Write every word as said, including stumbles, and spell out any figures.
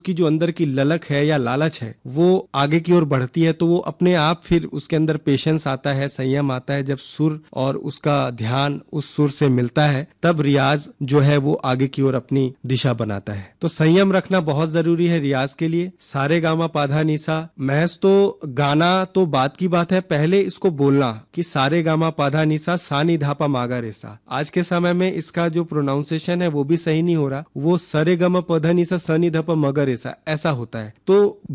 की जो अंदर की ललक है या लालच है वो आगे की ओर बढ़ती है, तो वो अपने आप फिर उसके अंदर पेशेंस आता है, संयम आता है। जब सुर और उसका ध्यान उस सुर से मिलता है तब रियाज जो है वो आगे की ओर अपनी दिशा बनाता है। तो संयम रखना बहुत जरूरी है रियाज के लिए। सारे गामा पाधा निसा, महज तो गाना तो बात की बात है, पहले इसको बोलना कि सारे गामा पाधा निसा सा नी धा पा मागा रेसा। आज के समय में इसका जो प्रोनाउंसिएशन है वो भी सही नहीं हो रहा, वो सरे गमा पधा निसा सा नी धा पा मगा रेसा ऐसा होता है। तो